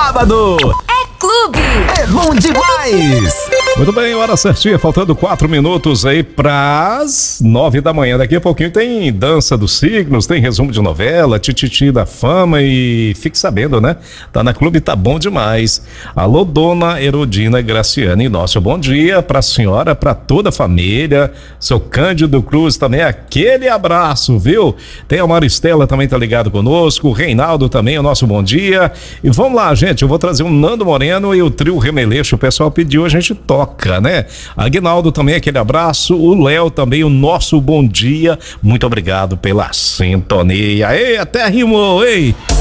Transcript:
sábado. Clube. É bom demais. Muito bem, hora certinha, faltando 4 minutos aí pras 9 da manhã. Daqui a pouquinho tem Dança dos Signos, tem resumo de novela, Tititi da Fama e fique sabendo, né? Tá na Clube, tá bom demais. Alô, dona Erodina Graciane, nosso bom dia pra senhora, pra toda a família. Seu Cândido Cruz também, aquele abraço, viu? Tem a Maristela também tá ligado conosco, o Reinaldo também, o nosso bom dia. E vamos lá, gente, eu vou trazer um Nando Moreno e o trio Remeleixo, o pessoal pediu, a gente toca, né? Aguinaldo também, aquele abraço, o Léo também, o nosso bom dia, muito obrigado pela sintonia. Ei, até rimou, ei!